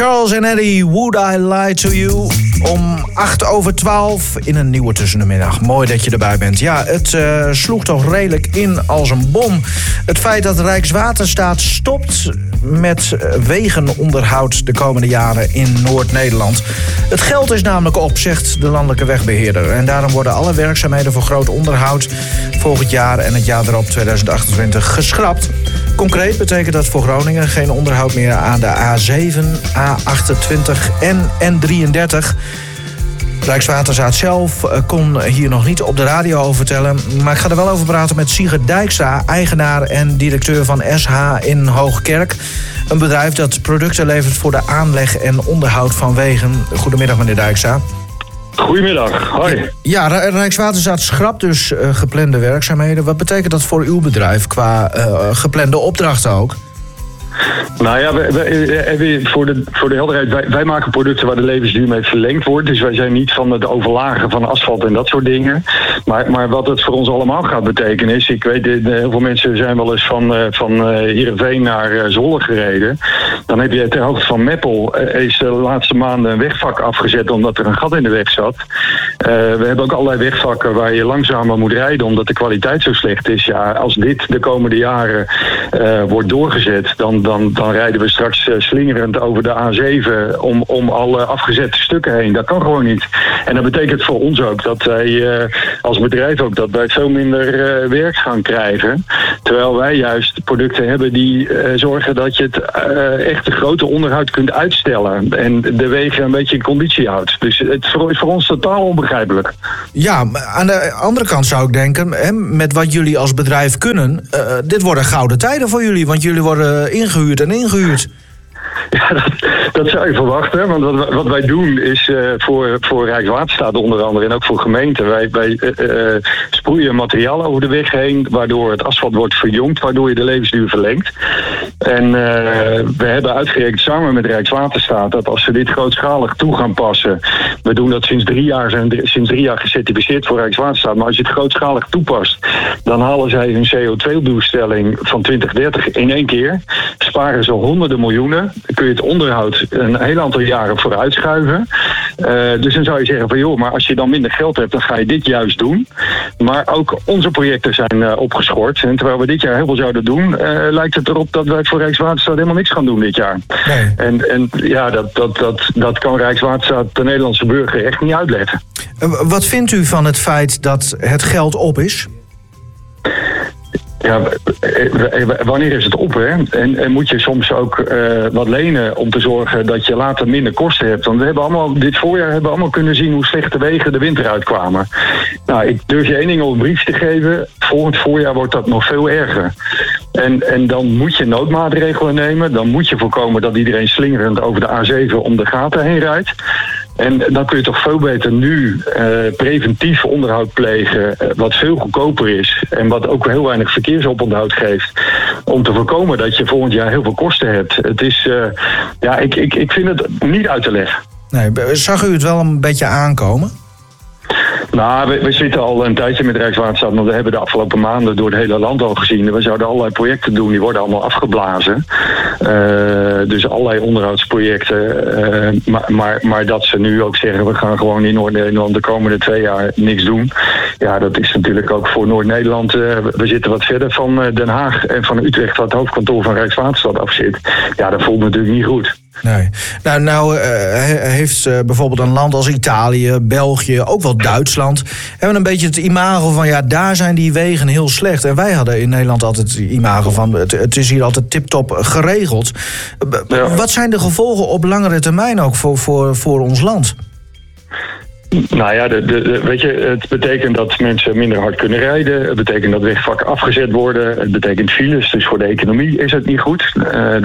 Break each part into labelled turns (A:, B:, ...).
A: Charles en Eddie, Would I Lie to You? Om 11:08 in een nieuwe Tussen de Middag. Mooi dat je erbij bent. Ja, het sloeg toch redelijk in als een bom. Het feit dat Rijkswaterstaat stopt met wegenonderhoud de komende jaren in Noord-Nederland. Het geld is namelijk op, zegt de landelijke wegbeheerder. En daarom worden alle werkzaamheden voor groot onderhoud volgend jaar en het jaar erop 2028 geschrapt. Concreet betekent dat voor Groningen geen onderhoud meer aan de A7, A28 en N33. Rijkswaterstaat zelf kon hier nog niet op de radio over vertellen. Maar ik ga er wel over praten met Sigert Dijkstra, eigenaar en directeur van SH in Hoogkerk. Een bedrijf dat producten levert voor de aanleg en onderhoud van wegen. Goedemiddag, meneer Dijkstra.
B: Goedemiddag, hoi.
A: Ja, Rijkswaterstaat schrapt dus geplande werkzaamheden. Wat betekent dat voor uw bedrijf qua geplande opdrachten ook?
B: Nou ja, voor de helderheid, wij maken producten waar de levensduur mee verlengd wordt. Dus wij zijn niet van het overlagen van asfalt en dat soort dingen. Maar wat het voor ons allemaal gaat betekenen is, ik weet, heel veel mensen zijn wel eens van Heerenveen naar Zwolle gereden. Dan heb je ter hoogte van Meppel is de laatste maanden een wegvak afgezet omdat er een gat in de weg zat. We hebben ook allerlei wegvakken waar je langzamer moet rijden omdat de kwaliteit zo slecht is. Ja, als dit de komende jaren wordt doorgezet, dan rijden we straks slingerend over de A7 om alle afgezette stukken heen. Dat kan gewoon niet. En dat betekent voor ons ook dat wij als bedrijf ook dat wij veel minder werk gaan krijgen. Terwijl wij juist producten hebben die zorgen dat je het echt de grote onderhoud kunt uitstellen. En de wegen een beetje in conditie houdt. Dus het is voor ons totaal onbegrijpelijk.
A: Ja, aan de andere kant zou ik denken, met wat jullie als bedrijf kunnen, dit worden gouden tijden voor jullie. Want jullie worden ingehuurd en ingehuurd.
B: Ja, dat zou je verwachten. Want wat wij doen is voor Rijkswaterstaat onder andere en ook voor gemeenten. Wij sproeien materiaal over de weg heen, waardoor het asfalt wordt verjongd, waardoor je de levensduur verlengt. En we hebben uitgerekend samen met Rijkswaterstaat dat als we dit grootschalig toe gaan passen, we doen dat sinds 3 jaar, zijn sinds 3 jaar gecertificeerd voor Rijkswaterstaat, maar als je het grootschalig toepast, dan halen zij hun CO2-doelstelling van 2030 in 1 keer. Sparen ze honderden miljoenen. Kun je het onderhoud een heel aantal jaren vooruit schuiven. Dus dan zou je zeggen van joh, maar als je dan minder geld hebt, dan ga je dit juist doen. Maar ook onze projecten zijn opgeschort. En terwijl we dit jaar heel veel zouden doen, lijkt het erop dat wij voor Rijkswaterstaat helemaal niks gaan doen dit jaar. Nee. En ja, dat kan Rijkswaterstaat de Nederlandse burger echt niet uitleggen.
A: Wat vindt u van het feit dat het geld op is?
B: Ja, wanneer is het op, hè? En moet je soms ook wat lenen om te zorgen dat je later minder kosten hebt. Want we hebben dit voorjaar allemaal kunnen zien hoe slecht de wegen de winter uitkwamen. Nou, ik durf je 1 ding op een brief te geven. Volgend voorjaar wordt dat nog veel erger. En dan moet je noodmaatregelen nemen. Dan moet je voorkomen dat iedereen slingerend over de A7 om de gaten heen rijdt. En dan kun je toch veel beter nu preventief onderhoud plegen, wat veel goedkoper is en wat ook heel weinig verkeersoponderhoud geeft, om te voorkomen dat je volgend jaar heel veel kosten hebt. Het is, ik vind het niet uit te leggen.
A: Nee, zag u het wel een beetje aankomen?
B: Nou, we zitten al een tijdje met Rijkswaterstaat, want we hebben de afgelopen maanden door het hele land al gezien. We zouden allerlei projecten doen, die worden allemaal afgeblazen. Dus allerlei onderhoudsprojecten. Maar dat ze nu ook zeggen, we gaan gewoon in Noord-Nederland de komende 2 jaar niks doen. Ja, dat is natuurlijk ook voor Noord-Nederland. We zitten wat verder van Den Haag en van Utrecht, waar het hoofdkantoor van Rijkswaterstaat af zit. Ja, dat voelt natuurlijk niet goed.
A: Nee. Nou heeft bijvoorbeeld een land als Italië, België, ook wel Duitsland, hebben een beetje het imago van ja, daar zijn die wegen heel slecht. En wij hadden in Nederland altijd het imago van het is hier altijd tip-top geregeld. Ja. Wat zijn de gevolgen op langere termijn ook voor ons land?
B: Nou ja, weet je, het betekent dat mensen minder hard kunnen rijden. Het betekent dat wegvakken afgezet worden. Het betekent files, dus voor de economie is het niet goed.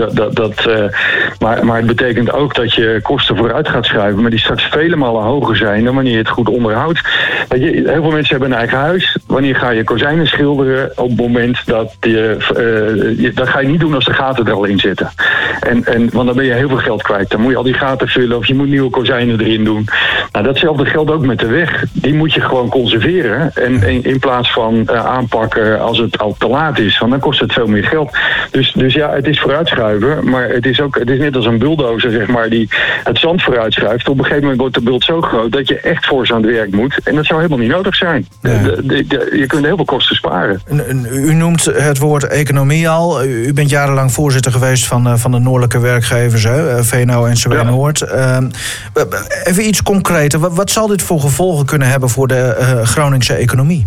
B: Maar het betekent ook dat je kosten vooruit gaat schuiven, maar die straks vele malen hoger zijn dan wanneer je het goed onderhoudt. Weet je, heel veel mensen hebben een eigen huis. Wanneer ga je kozijnen schilderen op het moment dat dat ga je niet doen als de gaten er al in zitten. Want dan ben je heel veel geld kwijt. Dan moet je al die gaten vullen of je moet nieuwe kozijnen erin doen. Nou, datzelfde geldt ook met de weg. Die moet je gewoon conserveren. En in plaats van aanpakken als het al te laat is. Want dan kost het veel meer geld. Dus ja, het is vooruitschuiven. Maar het is net als een bulldozer, zeg maar, die het zand vooruitschuift. Op een gegeven moment wordt de bult zo groot dat je echt fors aan het werk moet. En dat zou helemaal niet nodig zijn. Ja. Je kunt heel veel kosten sparen.
A: U noemt het woord economie al. U bent jarenlang voorzitter geweest van de noordelijke werkgevers, VNO-NCW Noord. Even iets concreter. Wat zal dit voor gevolgen kunnen hebben voor de Groningse economie?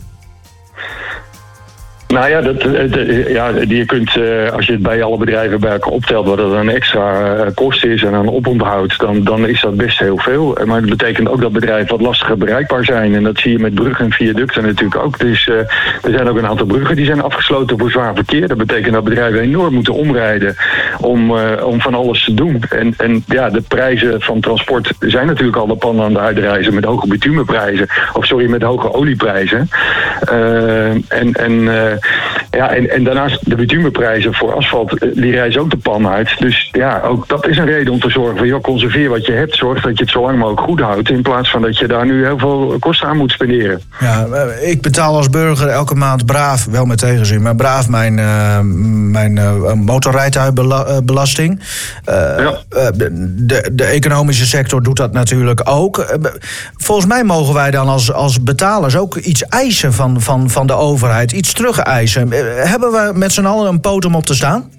B: Nou ja, je kunt, als je het bij alle bedrijven bij elkaar optelt, wat er een extra kost is en een oponthoud, dan is dat best heel veel. Maar dat betekent ook dat bedrijven wat lastiger bereikbaar zijn. En dat zie je met bruggen en viaducten natuurlijk ook. Dus er zijn ook een aantal bruggen die zijn afgesloten voor zwaar verkeer. Dat betekent dat bedrijven enorm moeten omrijden om van alles te doen. En de prijzen van transport zijn natuurlijk al de pan aan de uitreizen met hoge bitumenprijzen. Met hoge olieprijzen. En daarnaast de bitumenprijzen voor asfalt, die reizen ook de pan uit. Dus ja, ook dat is een reden om te zorgen van, conserveer wat je hebt. Zorg dat je het zo lang mogelijk goed houdt. In plaats van dat je daar nu heel veel kosten aan moet spenderen. Ja,
A: ik betaal als burger elke maand braaf, wel met tegenzin, maar braaf mijn motorrijtuigbelasting. De economische sector doet dat natuurlijk ook. Volgens mij mogen wij dan als betalers ook iets eisen van de overheid. Iets terug eisen. Hebben we met z'n allen een poot om op te staan?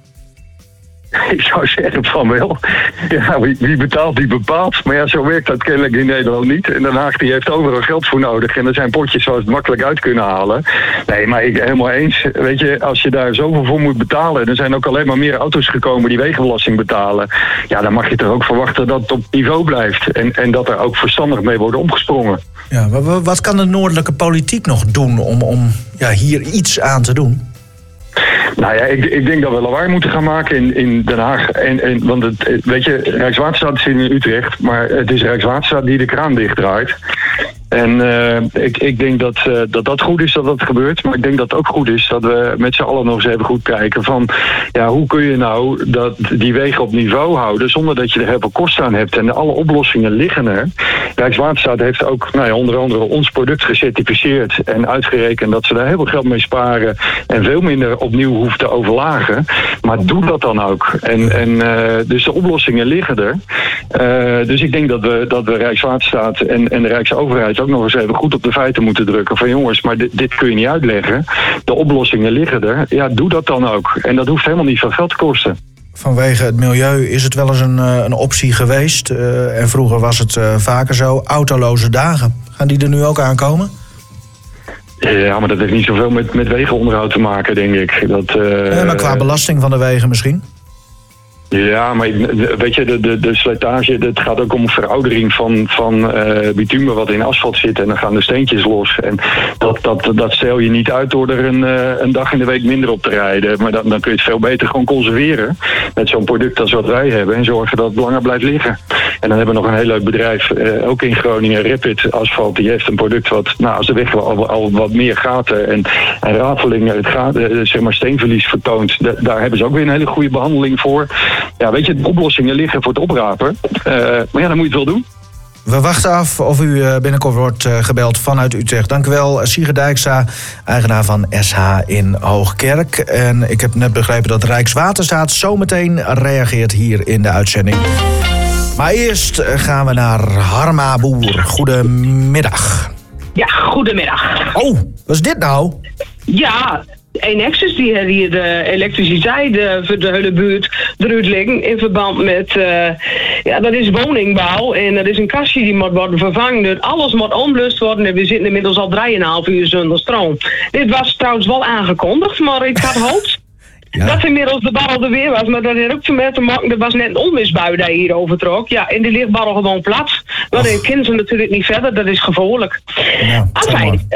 B: Ik zou zeggen van wel. Ja, wie betaalt, die bepaalt. Maar ja, zo werkt dat kennelijk in Nederland niet. En Den Haag die heeft overal geld voor nodig. En er zijn potjes waar ze het makkelijk uit kunnen halen. Nee, maar ik helemaal eens. Weet je, als je daar zoveel voor moet betalen. En er zijn ook alleen maar meer auto's gekomen die wegenbelasting betalen. Ja, dan mag je toch ook verwachten dat het op niveau blijft. En dat er ook verstandig mee wordt omgesprongen.
A: Ja, wat kan de noordelijke politiek nog doen om hier iets aan te doen?
B: Nou ja, ik denk dat we lawaai moeten gaan maken in Den Haag. Want Rijkswaterstaat is in Utrecht, maar het is Rijkswaterstaat die de kraan dichtdraait. En ik denk dat goed is dat dat gebeurt. Maar ik denk dat het ook goed is dat we met z'n allen nog eens even goed kijken van, hoe kun je nou die wegen op niveau houden zonder dat je er heel veel kosten aan hebt. En alle oplossingen liggen er. Rijkswaterstaat heeft ook onder andere ons product gecertificeerd en uitgerekend dat ze daar heel veel geld mee sparen en veel minder opnieuw hoeft te overlagen. Maar doe dat dan ook. Dus de oplossingen liggen er. Dus ik denk dat we Rijkswaterstaat en de Rijksoverheid ook nog eens even goed op de feiten moeten drukken. Van jongens, maar dit kun je niet uitleggen. De oplossingen liggen er. Ja, doe dat dan ook. En dat hoeft helemaal niet veel geld te kosten.
A: Vanwege het milieu is het wel eens een optie geweest. En vroeger was het vaker zo. Autoloze dagen. Gaan die er nu ook aankomen?
B: Ja, maar dat heeft niet zoveel met wegenonderhoud te maken, denk ik.
A: Maar qua belasting van de wegen misschien?
B: Ja, maar weet je, de slijtage, het gaat ook om veroudering van bitumen wat in asfalt zit. En dan gaan de steentjes los. En dat stel je niet uit door er een dag in de week minder op te rijden. Maar dan kun je het veel beter gewoon conserveren met zo'n product als wat wij hebben. En zorgen dat het langer blijft liggen. En dan hebben we nog een heel leuk bedrijf, ook in Groningen, Rapid Asfalt. Die heeft een product wat, als de weg al wat meer gaten en rafelingen, steenverlies vertoont. Daar hebben ze ook weer een hele goede behandeling voor. Ja, weet je, de oplossingen liggen voor het oprapen. Maar dan moet je het wel doen.
A: We wachten af of u binnenkort wordt gebeld vanuit Utrecht. Dank u wel, Sigrid Dijkstra, eigenaar van SH in Hoogkerk. En ik heb net begrepen dat Rijkswaterstaat zometeen reageert hier in de uitzending. Maar eerst gaan we naar Harma Boer. Goedemiddag.
C: Ja, goedemiddag.
A: Oh, wat is dit nou?
C: Ja, Enexis die hier de elektriciteit voor de hele buurt eruit liggen in verband met, dat is woningbouw en dat is een kastje die moet worden vervangen. Dus alles moet omblust worden en we zitten inmiddels al 3,5 uur zonder stroom. Dit was trouwens wel aangekondigd, maar ik had gehoopt dat inmiddels de barrel er weer was. Maar dat heeft ook te maken, er was net een onweersbui die hier overtrok. Ja, en die ligt barrel gewoon plat. Maar dan kunnen ze natuurlijk niet verder, dat is gevaarlijk.
A: Ja,
C: Afijn.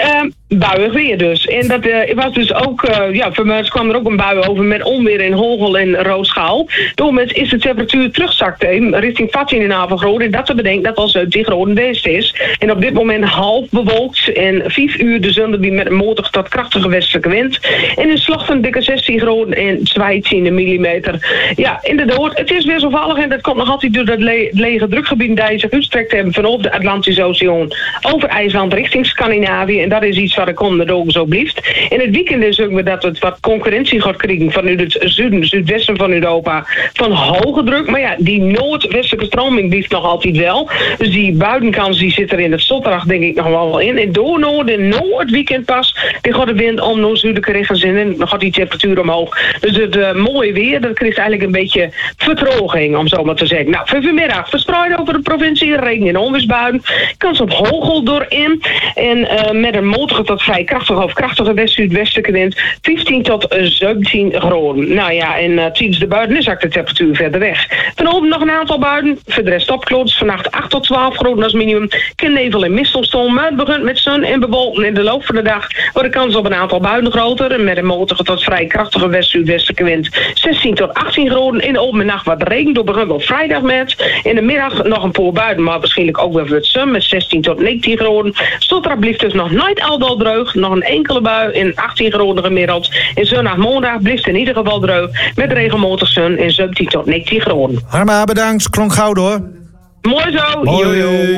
C: buiig weer dus. En dat was dus ook, vanmiddag kwam er ook een bui over met onweer in Hogel en Rooschaal. Daarom is de temperatuur terugzakt richting 14 in Avergroot. En dat te bedenken dat al 17 graden west is. En op dit moment half bewolkt en 5 uur de zon met een matige tot krachtige westelijke wind. En in Slochten dikke 16 graden en 22 millimeter. Ja, inderdaad, het is weer zo vallig en dat komt nog altijd door dat lege drukgebied die zich uitstrekt hebben vanaf de Atlantische Oceaan over IJsland richting Scandinavië. En dat is iets wat de komende dagen zo blijft. In het weekend is ook weer dat het wat concurrentie gaat krijgen vanuit het zuidwesten van Europa van hoge druk. Maar ja, die noordwestelijke stroming blijft nog altijd wel. Dus die buitenkans die zit er in het Stotterdag denk ik nog wel in. En door het weekend pas, die gaat de wind om noord-zuidelijke richtingen in en dan gaat die temperatuur omhoog. Dus het mooie weer, dat krijgt eigenlijk een beetje vertroging, om zo maar te zeggen. Nou, voor vanmiddag verspreid over de provincie, regen- en onweersbuien. Kans op hagel doorin. En met een matige tot vrij krachtige of krachtige west-zuidwestelijke wind 15 tot 17 graden. Nou ja, en tijdens de buien zakt de temperatuur verder weg. Vanavond nog een aantal buien. Voor de rest opkloots. Vannacht 8 tot 12 graden als minimum. Kan nevel en mist ontstaan. Maar het begint met zon en bewolken. In de loop van de dag wordt de kans op een aantal buien groter. Met een matige tot vrij krachtige west-zuidwestelijke wind 16 tot 18 graden. In de overnacht wat regen. Door begint op vrijdag met. In de middag nog een paar buien. Maar waarschijnlijk ook weer wat zon met 16 tot 19 graden. Stotterdag blijft dus nog nooit al droog. Nog een enkele bui in 18 graden gemiddeld. En zondag maandag blijft in ieder geval droog. Met regelmatig zon in 17 tot 19 graden.
A: Harma, bedankt. Klonk gauw hoor.
C: Mooi zo.
A: Mooi.
C: Jojo.